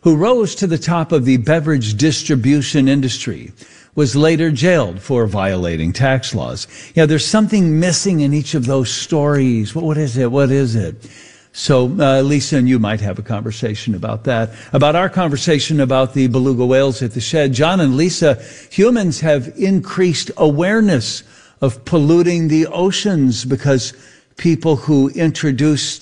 who rose to the top of the beverage distribution industry, was later jailed for violating tax laws. Yeah, there's something missing in each of those stories. What is it? What is it? So Lisa and you might have a conversation about that. About our conversation about the beluga whales at the shed. John and Lisa, humans have increased awareness of polluting the oceans because people were introduced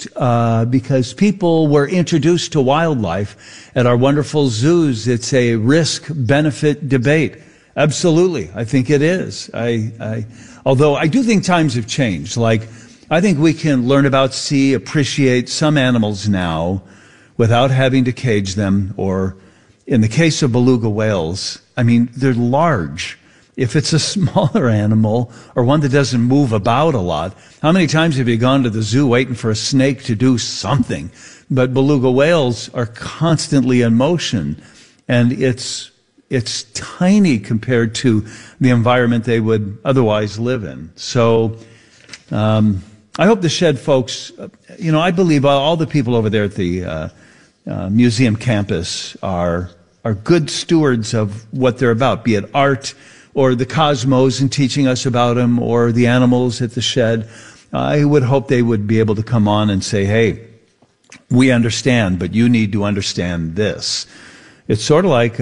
to wildlife at our wonderful zoos. It's a risk-benefit debate. Absolutely. I think it is. Although I do think times have changed. Like, I think we can learn about sea, appreciate some animals now without having to cage them, or in the case of beluga whales, I mean, they're large. If it's a smaller animal or one that doesn't move about a lot, how many times have you gone to the zoo waiting for a snake to do something? But beluga whales are constantly in motion, and it's tiny compared to the environment they would otherwise live in. So, I hope the shed folks, I believe all the people over there at the museum campus are good stewards of what they're about, be it art or the cosmos and teaching us about them, or the animals at the shed. I would hope they would be able to come on and say, hey, we understand, but you need to understand this. It's sort of like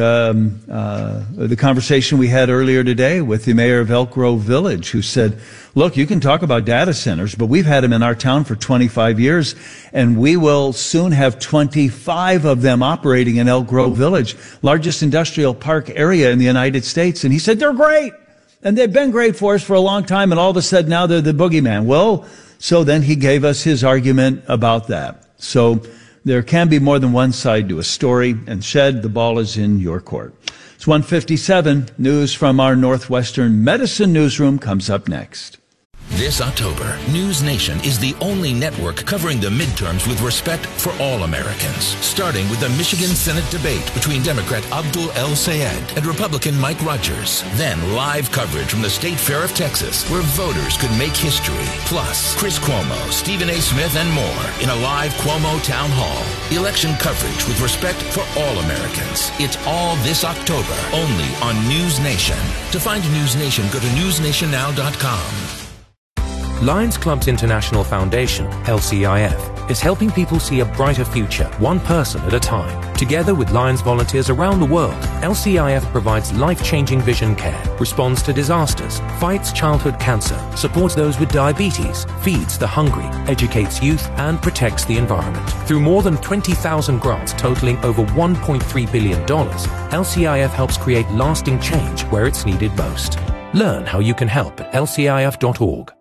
the conversation we had earlier today with the mayor of Elk Grove Village, who said, look, you can talk about data centers, but we've had them in our town for 25 years, and we will soon have 25 of them operating in Elk Grove Village, largest industrial park area in the United States. And he said, they're great, and they've been great for us for a long time, and all of a sudden now they're the boogeyman. Well, so then he gave us his argument about that. So there can be more than one side to a story, and Shed, the ball is in your court. It's 1:57. News from our Northwestern Medicine newsroom comes up next. This October, News Nation is the only network covering the midterms with respect for all Americans, starting with the Michigan Senate debate between Democrat Abdul El-Sayed and Republican Mike Rogers. Then live coverage from the State Fair of Texas, where voters could make history. Plus, Chris Cuomo, Stephen A. Smith, and more in a live Cuomo Town Hall. Election coverage with respect for all Americans. It's all this October, only on News Nation. To find News Nation, go to newsnationnow.com. Lions Clubs International Foundation, LCIF, is helping people see a brighter future, one person at a time. Together with Lions volunteers around the world, LCIF provides life-changing vision care, responds to disasters, fights childhood cancer, supports those with diabetes, feeds the hungry, educates youth, and protects the environment. Through more than 20,000 grants totaling over $1.3 billion, LCIF helps create lasting change where it's needed most. Learn how you can help at lcif.org.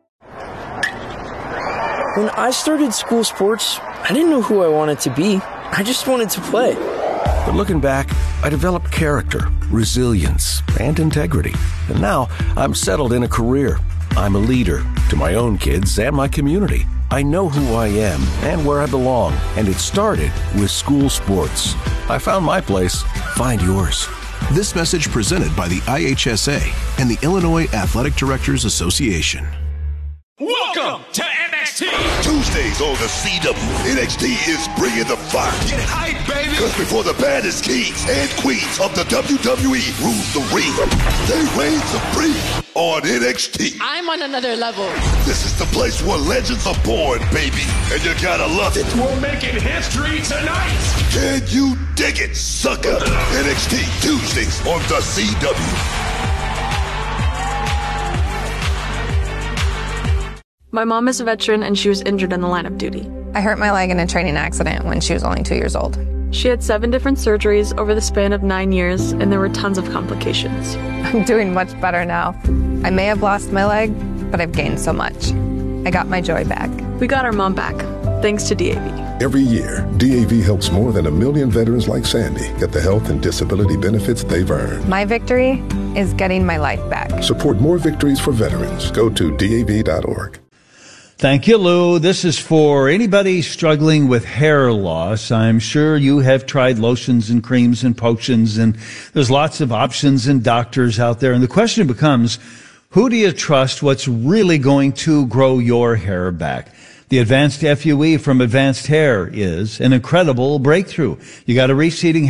When I started school sports, I didn't know who I wanted to be. I just wanted to play. But looking back, I developed character, resilience, and integrity. And now I'm settled in a career. I'm a leader to my own kids and my community. I know who I am and where I belong. And it started with school sports. I found my place. Find yours. This message presented by the IHSA and the Illinois Athletic Directors Association. Welcome to NXT! Tuesdays on the CW, NXT is bringing the fire. Get hype, baby! Because before the baddest kings and queens of the WWE rule the ring, they reign supreme on NXT. I'm on another level. This is the place where legends are born, baby, and you gotta love it. We're making history tonight! Can you dig it, sucker? NXT Tuesdays on the CW. My mom is a veteran and she was injured in the line of duty. I hurt my leg in a training accident when she was only 2 years old. She had 7 different surgeries over the span of 9 years, and there were tons of complications. I'm doing much better now. I may have lost my leg, but I've gained so much. I got my joy back. We got our mom back, thanks to DAV. Every year, DAV helps more than 1 million veterans like Sandy get the health and disability benefits they've earned. My victory is getting my life back. Support more victories for veterans. Go to DAV.org. Thank you, Lou. This is for anybody struggling with hair loss. I'm sure you have tried lotions and creams and potions, and there's lots of options and doctors out there. And the question becomes, who do you trust? What's really going to grow your hair back? The Advanced FUE from Advanced Hair is an incredible breakthrough. You got a receding